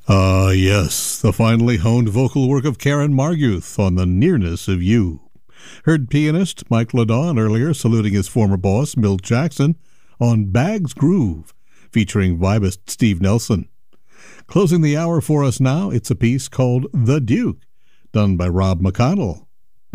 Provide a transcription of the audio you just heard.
Yes, the finely honed vocal work of Karen Marguth on The Nearness of You. Heard pianist Mike Ladon earlier saluting his former boss, Milt Jackson, on Bag's Groove, featuring vibist Steve Nelson. Closing the hour for us now, it's a piece called The Duke, done by Rob McConnell.